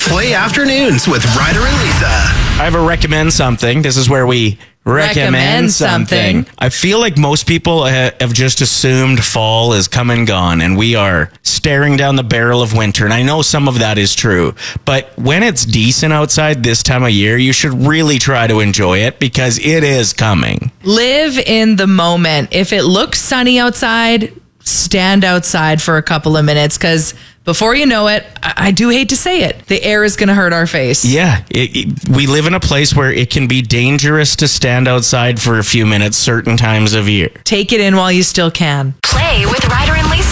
Play Afternoons with Ryder and Lisa. I have a recommend something. This is where we recommend something. I feel like most people have just assumed fall is come and gone, and we are staring down the barrel of winter. And I know some of that is true, but when it's decent outside this time of year, you should really try to enjoy it because it is coming. Live in the moment. If it looks sunny outside, stand outside for a couple of minutes because before you know it, I do hate to say it, the air is going to hurt our face. Yeah, we live in a place where it can be dangerous to stand outside for a few minutes certain times of year. Take it in while you still can. Play with Ryder and Lisa.